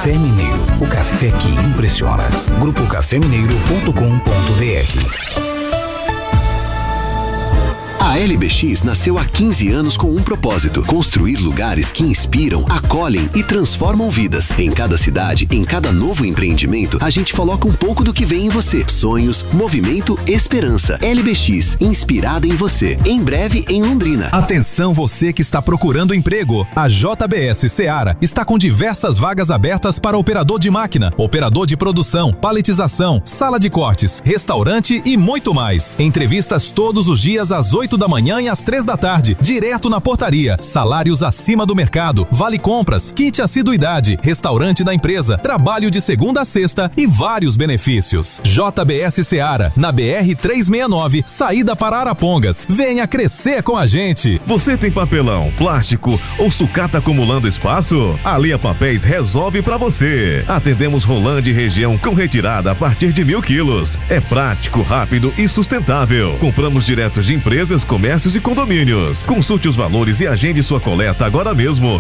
Café Mineiro, o café que impressiona. grupocafemineiro.com.br. A LBX nasceu há 15 anos com um propósito: construir lugares que inspiram, acolhem e transformam vidas. Em cada cidade, em cada novo empreendimento, a gente coloca um pouco do que vem em você. Sonhos, movimento, esperança. LBX, inspirada em você. Em breve, em Londrina. Atenção você que está procurando emprego. A JBS Seara está com diversas vagas abertas para operador de máquina, operador de produção, paletização, sala de cortes, restaurante e muito mais. Entrevistas todos os dias às 8 da manhã e às 3 da tarde, direto na portaria. Salários acima do mercado, vale compras, kit assiduidade, restaurante da empresa, trabalho de segunda a sexta e vários benefícios. JBS Seara, na BR 369, saída para Arapongas. Venha crescer com a gente. Você tem papelão, plástico ou sucata acumulando espaço? A Lea Papéis resolve pra você. Atendemos Rolândia e região com retirada a partir de 1.000 quilos. É prático, rápido e sustentável. Compramos direto de empresas, comércios e condomínios. Consulte os valores e agende sua coleta agora mesmo.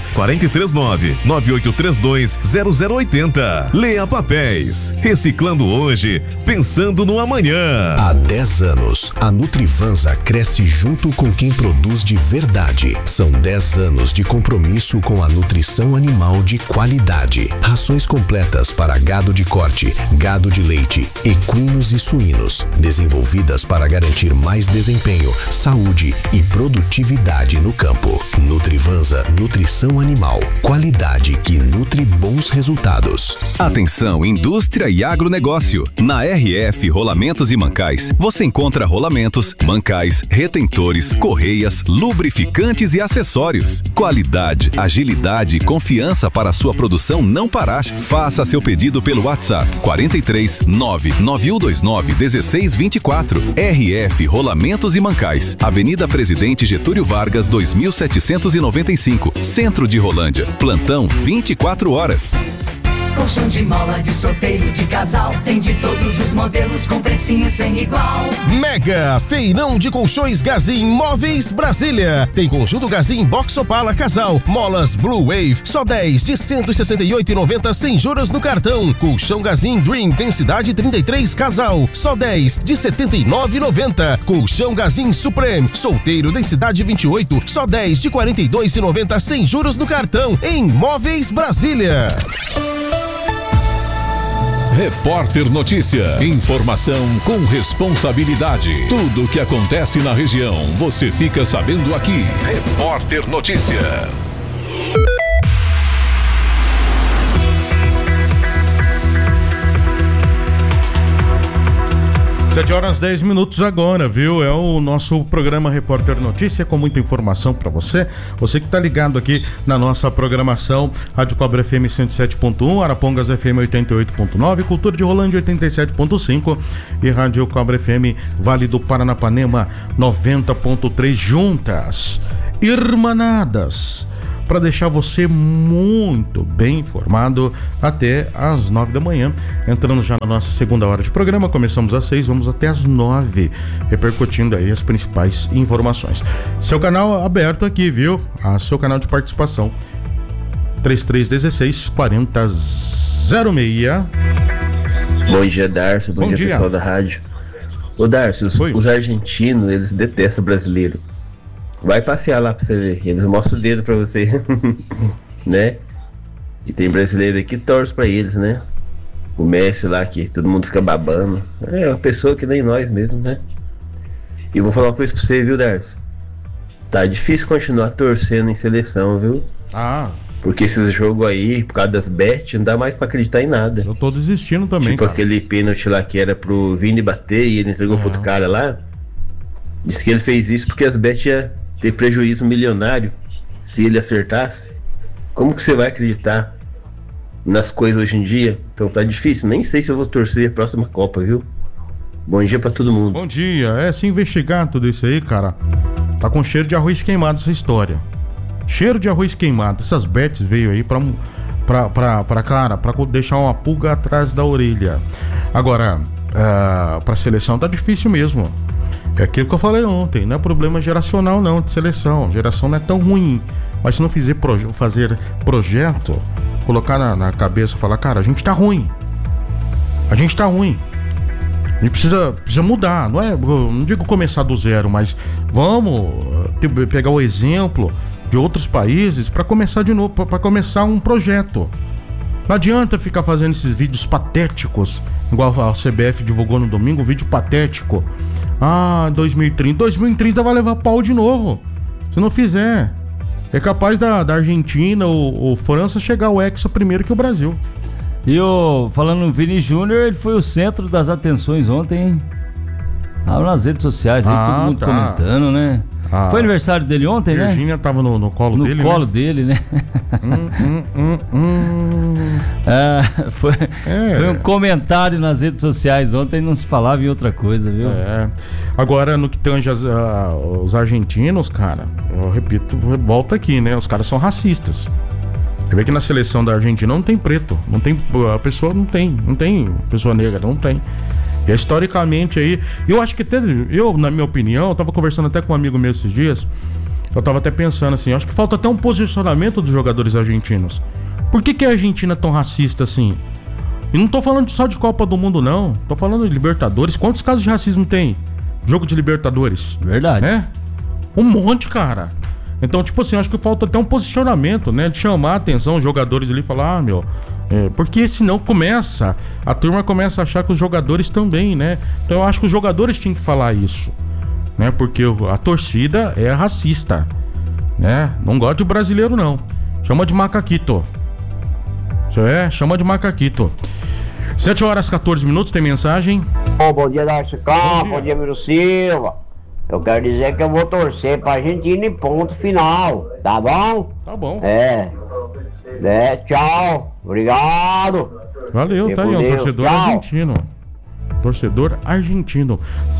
439-9832-0080. Lea Papéis. Reciclando hoje, pensando no amanhã. Há 10 anos, a Nutrivanza cresce junto com quem produz de verdade. São 10 anos de compromisso com a nutrição animal de qualidade. Rações completas para gado de corte, gado de leite, equinos e suínos. Desenvolvidas para garantir mais desempenho, saúde e produtividade no campo. Nutrivanza, nutrição animal. Qualidade que nutre bons resultados. Atenção, indústria e agronegócio. Na RF Rolamentos e Mancais, você encontra rolamentos, mancais, retentores, correias, lubrificantes e acessórios. Qualidade, agilidade e confiança para a sua produção não parar. Faça seu pedido pelo WhatsApp 43 99129 1624. RF Rolamentos e Mancais, Avenida Presidente Getúlio Vargas, 2795, Centro de Rolândia. Plantão 24 horas. Colchão de mola, de solteiro, de casal, tem de todos os modelos com precinho sem igual. Mega Feirão de Colchões Gazin Móveis Brasília. Tem conjunto Gazin Box Opala Casal, molas Blue Wave, só 10 de 168,90 sem juros no cartão. Colchão Gazin Dream densidade 33 Casal, só 10 de 79,90. Colchão Gazin Supreme solteiro densidade 28, só 10 de 42,90 sem juros no cartão. Em Móveis Brasília. Repórter Notícia. Informação com responsabilidade. Tudo o que acontece na região, você fica sabendo aqui. Repórter Notícia. 7h10 agora, viu? É o nosso programa Repórter Notícia, com muita informação para você. Você que tá ligado aqui na nossa programação, Rádio Cobra FM 107.1, Arapongas FM 88.9, Cultura de Rolândia 87.5 e Rádio Cobra FM Vale do Paranapanema 90.3, juntas, irmanadas, para deixar você muito bem informado até às 9 da manhã. Entrando já na nossa segunda hora de programa, começamos às 6, vamos até às 9, repercutindo aí as principais informações. Seu canal aberto aqui, viu? Seu canal de participação, 3316-4006. Bom dia, Darcio. Bom dia, pessoal da rádio. Ô, Darcio, os argentinos, eles detestam o brasileiro. Vai passear lá pra você ver. Eles mostram o dedo pra você. Né? E tem brasileiro aí que torce pra eles, né? O Messi lá, que todo mundo fica babando. É uma pessoa que nem nós mesmo, né? E eu vou falar uma coisa pra você, viu, Darcio? Tá difícil continuar torcendo em seleção, viu? Porque esses jogos aí, por causa das bet, não dá mais pra acreditar em nada. Eu tô desistindo também, tipo, cara. Aquele pênalti lá que era pro Vini bater e ele entregou pro outro cara lá. Diz que ele fez isso porque as bet ia ter prejuízo milionário se ele acertasse. Como que você vai acreditar nas coisas hoje em dia? Então tá difícil, nem sei se eu vou torcer a próxima Copa, viu? Bom dia pra todo mundo. Bom dia. Se investigar tudo isso aí, cara, tá com cheiro de arroz queimado essa história. Cheiro de arroz queimado. Essas bets veio aí pra deixar uma pulga atrás da orelha. Agora, pra seleção tá difícil mesmo. É aquilo que eu falei ontem, não é problema geracional não, de seleção. Geração não é tão ruim, mas se não fazer projeto, colocar na cabeça, falar, cara, a gente tá ruim. A gente precisa mudar, não digo começar do zero, mas vamos pegar o exemplo de outros países para começar de novo, para começar um projeto. Não adianta ficar fazendo esses vídeos patéticos, igual a CBF divulgou no domingo, um vídeo patético. 2030 vai levar pau de novo, se não fizer. É capaz da Argentina ou França chegar ao Hexa primeiro que o Brasil. E falando no Vini Júnior, ele foi o centro das atenções ontem, hein? Nas redes sociais, aí todo mundo comentando, né? Foi aniversário dele ontem, né? Virgínia tava no colo dele, no colo dele, né? Foi um comentário nas redes sociais ontem, não se falava em outra coisa, viu? Agora, no que tange os argentinos, cara, eu repito, volta aqui, né? Os caras são racistas. Você vê que na seleção da Argentina não tem preto, não tem pessoa negra, não tem. E historicamente aí, eu acho que na minha opinião, eu tava conversando até com um amigo meu esses dias, eu tava até pensando assim, eu acho que falta até um posicionamento dos jogadores argentinos. Por que a Argentina é tão racista assim? E não tô falando só de Copa do Mundo, não. Tô falando de Libertadores. Quantos casos de racismo tem? Jogo de Libertadores. Verdade. Um monte, cara. Então, tipo assim, eu acho que falta até um posicionamento, né? De chamar a atenção os jogadores ali e falar, porque senão a turma começa a achar que os jogadores também, né? Então eu acho que os jogadores tinham que falar isso, né? Porque a torcida é racista, né? Não gosta de brasileiro, não. Chama de macaquito. Chama de macaquito. 7h14, tem mensagem? Bom dia, Darcy Campos, bom dia, Miro Silva. Eu quero dizer que eu vou torcer pra Argentina em ponto final, tá bom? Tá bom. Tchau, obrigado. Valeu, tá aí, um torcedor argentino. Torcedor argentino.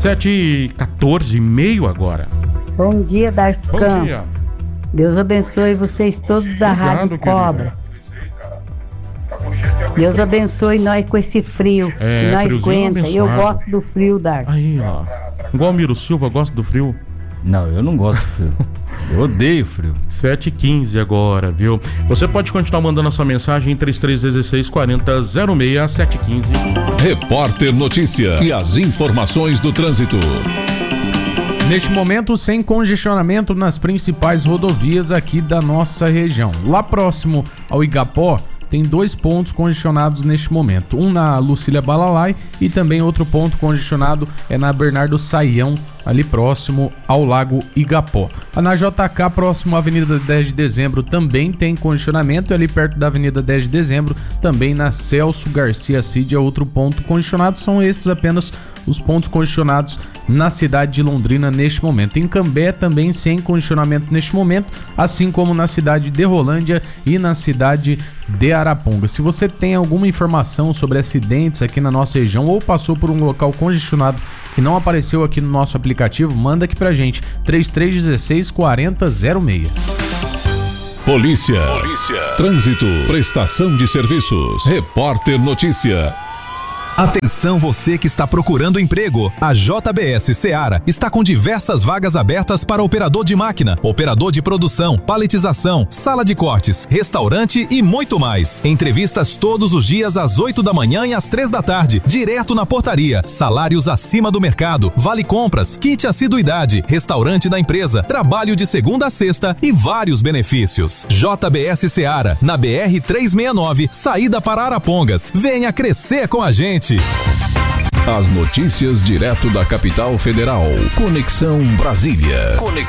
7h14 agora. Bom dia, Darcy Campos. Bom dia. Deus abençoe vocês todos da Rádio Cobra. Deus abençoe nós com esse frio, que nós aguenta. Eu gosto do frio, Darcy. Aí, ó. Igual o Miro Silva, gosta do frio? Não, eu não gosto do frio. Eu odeio frio. 7h15 agora, viu? Você pode continuar mandando a sua mensagem em 3316-4006, 7h15. Repórter Notícia e as informações do trânsito. Neste momento, sem congestionamento nas principais rodovias aqui da nossa região. Lá próximo ao Igapó, tem 2 pontos congestionados neste momento. Um na Lucília Balalai e também outro ponto congestionado é na Bernardo Saião, ali próximo ao Lago Igapó. Na JK, próximo à Avenida 10 de Dezembro, também tem congestionamento. E ali perto da Avenida 10 de Dezembro, também na Celso Garcia Cid, é outro ponto congestionado. São esses apenas os pontos congestionados na cidade de Londrina neste momento. Em Cambé também sem congestionamento neste momento, assim como na cidade de Rolândia e na cidade de Araponga. Se você tem alguma informação sobre acidentes aqui na nossa região ou passou por um local congestionado que não apareceu aqui no nosso aplicativo, manda aqui pra gente, 3316-4006. Polícia. Trânsito, prestação de serviços, Repórter Notícia. Atenção você que está procurando emprego. A JBS Seara está com diversas vagas abertas para operador de máquina, operador de produção, paletização, sala de cortes, restaurante e muito mais. Entrevistas todos os dias às 8 da manhã e às 3 da tarde, direto na portaria. Salários acima do mercado, vale compras, kit assiduidade, restaurante da empresa, trabalho de segunda a sexta e vários benefícios. JBS Seara, na BR 369, saída para Arapongas. Venha crescer com a gente. As notícias direto da capital federal. Conexão Brasília.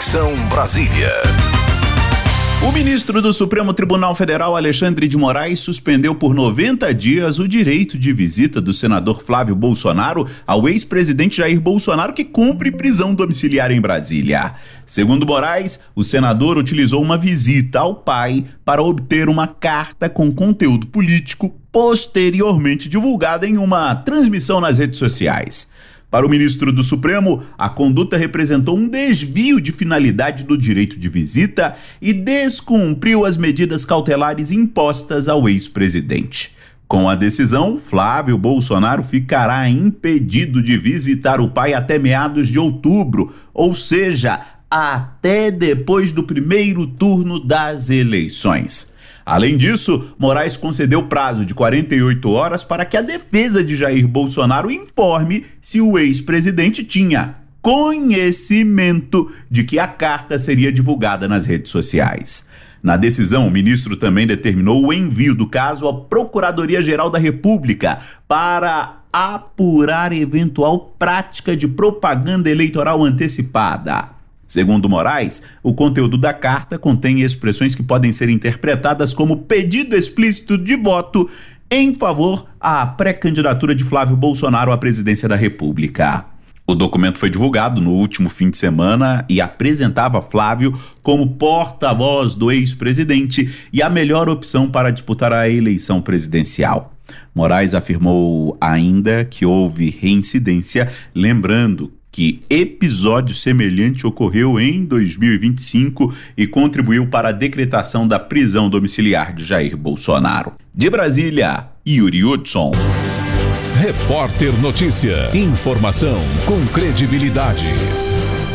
O ministro do Supremo Tribunal Federal, Alexandre de Moraes, suspendeu por 90 dias o direito de visita do senador Flávio Bolsonaro ao ex-presidente Jair Bolsonaro, que cumpre prisão domiciliar em Brasília. Segundo Moraes, o senador utilizou uma visita ao pai para obter uma carta com conteúdo político, posteriormente divulgada em uma transmissão nas redes sociais. Para o ministro do Supremo, a conduta representou um desvio de finalidade do direito de visita e descumpriu as medidas cautelares impostas ao ex-presidente. Com a decisão, Flávio Bolsonaro ficará impedido de visitar o pai até meados de outubro, ou seja, até depois do primeiro turno das eleições. Além disso, Moraes concedeu prazo de 48 horas para que a defesa de Jair Bolsonaro informe se o ex-presidente tinha conhecimento de que a carta seria divulgada nas redes sociais. Na decisão, o ministro também determinou o envio do caso à Procuradoria-Geral da República para apurar eventual prática de propaganda eleitoral antecipada. Segundo Moraes, o conteúdo da carta contém expressões que podem ser interpretadas como pedido explícito de voto em favor à pré-candidatura de Flávio Bolsonaro à presidência da República. O documento foi divulgado no último fim de semana e apresentava Flávio como porta-voz do ex-presidente e a melhor opção para disputar a eleição presidencial. Moraes afirmou ainda que houve reincidência, lembrando que episódio semelhante ocorreu em 2025 e contribuiu para a decretação da prisão domiciliar de Jair Bolsonaro. De Brasília, Yuri Hudson. Repórter Notícia. Informação com credibilidade.